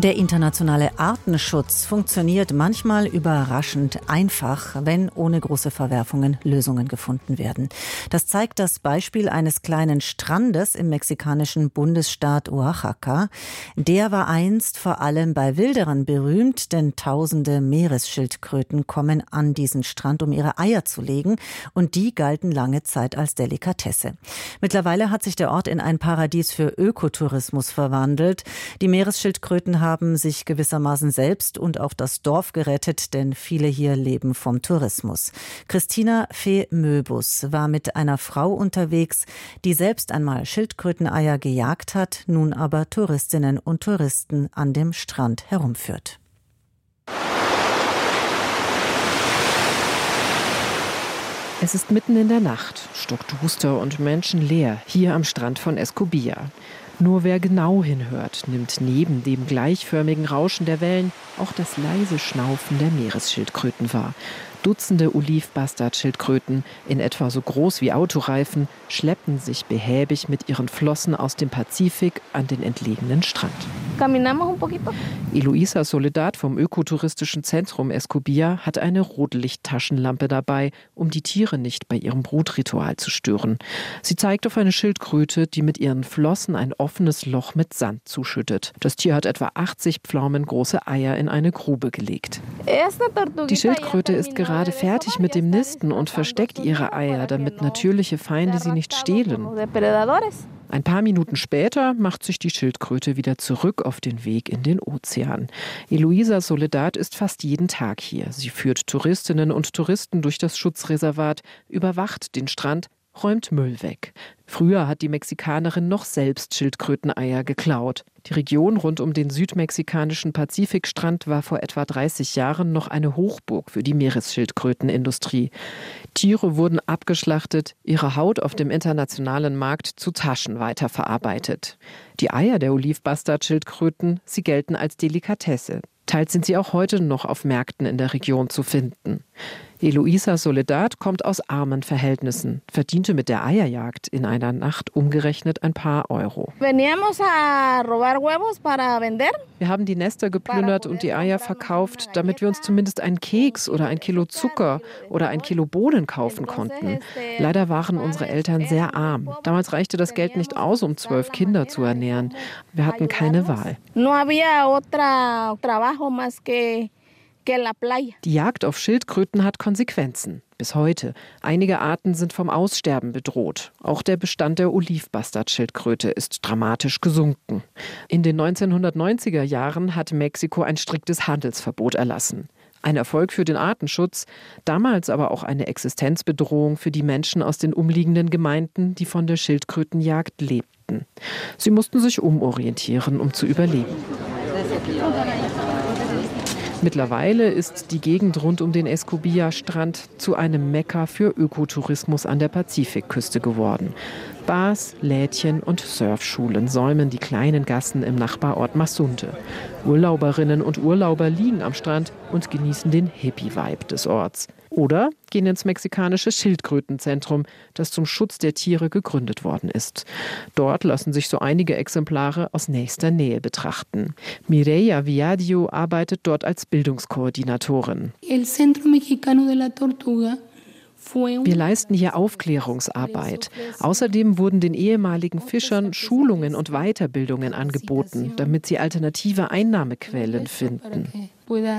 Der internationale Artenschutz funktioniert manchmal überraschend einfach, wenn ohne große Verwerfungen Lösungen gefunden werden. Das zeigt das Beispiel eines kleinen Strandes im mexikanischen Bundesstaat Oaxaca. Der war einst vor allem bei Wilderern berühmt, denn tausende Meeresschildkröten kommen an diesen Strand, um ihre Eier zu legen, und die galten lange Zeit als Delikatesse. Mittlerweile hat sich der Ort in ein Paradies für Ökotourismus verwandelt. Die Meeresschildkröten haben sich gewissermaßen selbst und auch das Dorf gerettet, denn viele hier leben vom Tourismus. Christina Fee-Möbus war mit einer Frau unterwegs, die selbst einmal Schildkröteneier gejagt hat, nun aber Touristinnen und Touristen an dem Strand herumführt. Es ist mitten in der Nacht, stockduster und menschenleer, hier am Strand von Escobilla. Nur wer genau hinhört, nimmt neben dem gleichförmigen Rauschen der Wellen auch das leise Schnaufen der Meeresschildkröten wahr. Dutzende Olive-Bastard-Schildkröten, in etwa so groß wie Autoreifen, schleppen sich behäbig mit ihren Flossen aus dem Pazifik an den entlegenen Strand. Eloisa Soledad vom ökotouristischen Zentrum Escobilla hat eine Rotlichttaschenlampe dabei, um die Tiere nicht bei ihrem Brutritual zu stören. Sie zeigt auf eine Schildkröte, die mit ihren Flossen ein offenes Loch mit Sand zuschüttet. Das Tier hat etwa 80 pflaumengroße Eier in eine Grube gelegt. Die Schildkröte ist gerade fertig mit dem Nisten und versteckt ihre Eier, damit natürliche Feinde sie nicht stehlen. Ein paar Minuten später macht sich die Schildkröte wieder zurück auf den Weg in den Ozean. Eloisa Soledad ist fast jeden Tag hier. Sie führt Touristinnen und Touristen durch das Schutzreservat, überwacht den Strand, räumt Müll weg. Früher hat die Mexikanerin noch selbst Schildkröteneier geklaut. Die Region rund um den südmexikanischen Pazifikstrand war vor etwa 30 Jahren noch eine Hochburg für die Meeresschildkrötenindustrie. Tiere wurden abgeschlachtet, ihre Haut auf dem internationalen Markt zu Taschen weiterverarbeitet. Die Eier der Olive-Bastard-Schildkröten, sie gelten als Delikatesse. Teils sind sie auch heute noch auf Märkten in der Region zu finden. Eloisa Soledad kommt aus armen Verhältnissen, verdiente mit der Eierjagd in einer Nacht umgerechnet ein paar Euro. Wir haben die Nester geplündert und die Eier verkauft, damit wir uns zumindest einen Keks oder ein Kilo Zucker oder ein Kilo Bohnen kaufen konnten. Leider waren unsere Eltern sehr arm. Damals reichte das Geld nicht aus, um 12 Kinder zu ernähren. Wir hatten keine Wahl. Die Jagd auf Schildkröten hat Konsequenzen. Bis heute. Einige Arten sind vom Aussterben bedroht. Auch der Bestand der Olive-Bastard-Schildkröte ist dramatisch gesunken. In den 1990er Jahren hat Mexiko ein striktes Handelsverbot erlassen. Ein Erfolg für den Artenschutz, damals aber auch eine Existenzbedrohung für die Menschen aus den umliegenden Gemeinden, die von der Schildkrötenjagd lebten. Sie mussten sich umorientieren, um zu überleben. Mittlerweile ist die Gegend rund um den Escobilla-Strand zu einem Mekka für Ökotourismus an der Pazifikküste geworden. Bars, Lädchen und Surfschulen säumen die kleinen Gassen im Nachbarort Mazunte. Urlauberinnen und Urlauber liegen am Strand und genießen den Hippie-Vibe des Orts. Oder gehen ins mexikanische Schildkrötenzentrum, das zum Schutz der Tiere gegründet worden ist. Dort lassen sich so einige Exemplare aus nächster Nähe betrachten. Mireia Viadio arbeitet dort als Bildungskoordinatorin. Wir leisten hier Aufklärungsarbeit. Außerdem wurden den ehemaligen Fischern Schulungen und Weiterbildungen angeboten, damit sie alternative Einnahmequellen finden.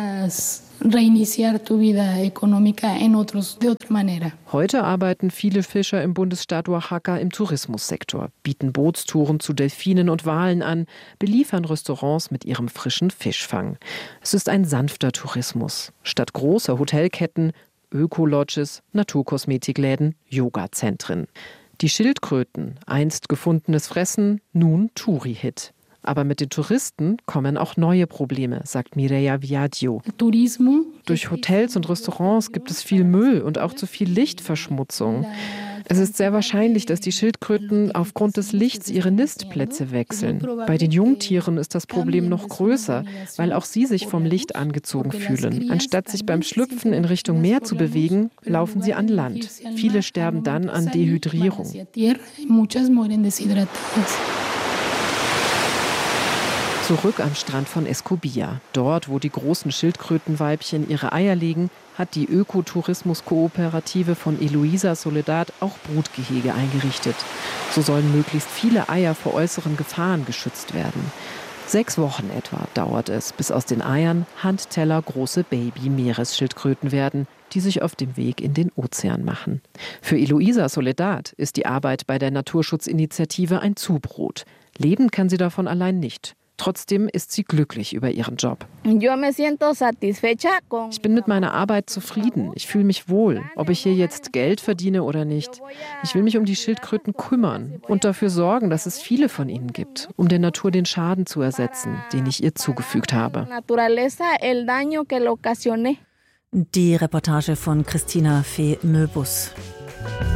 Heute arbeiten viele Fischer im Bundesstaat Oaxaca im Tourismussektor, bieten Bootstouren zu Delfinen und Walen an, beliefern Restaurants mit ihrem frischen Fischfang. Es ist ein sanfter Tourismus. Statt großer Hotelketten Öko-Lodges, Naturkosmetikläden, Yoga-Zentren. Die Schildkröten, einst gefundenes Fressen, nun Touri-Hit. Aber mit den Touristen kommen auch neue Probleme, sagt Mireia Viadio. Durch Hotels und Restaurants gibt es viel Müll und auch zu viel Lichtverschmutzung. Es ist sehr wahrscheinlich, dass die Schildkröten aufgrund des Lichts ihre Nistplätze wechseln. Bei den Jungtieren ist das Problem noch größer, weil auch sie sich vom Licht angezogen fühlen. Anstatt sich beim Schlüpfen in Richtung Meer zu bewegen, laufen sie an Land. Viele sterben dann an Dehydrierung. Zurück am Strand von Escobilla. Dort, wo die großen Schildkrötenweibchen ihre Eier legen, hat die Ökotourismus-Kooperative von Eloísa Soledad auch Brutgehege eingerichtet. So sollen möglichst viele Eier vor äußeren Gefahren geschützt werden. 6 Wochen etwa dauert es, bis aus den Eiern handtellergroße Baby-Meeresschildkröten werden, die sich auf dem Weg in den Ozean machen. Für Eloísa Soledad ist die Arbeit bei der Naturschutzinitiative ein Zubrot. Leben kann sie davon allein nicht. Trotzdem ist sie glücklich über ihren Job. Ich bin mit meiner Arbeit zufrieden. Ich fühle mich wohl, ob ich hier jetzt Geld verdiene oder nicht. Ich will mich um die Schildkröten kümmern und dafür sorgen, dass es viele von ihnen gibt, um der Natur den Schaden zu ersetzen, den ich ihr zugefügt habe. Die Reportage von Christina Fee-Möbus.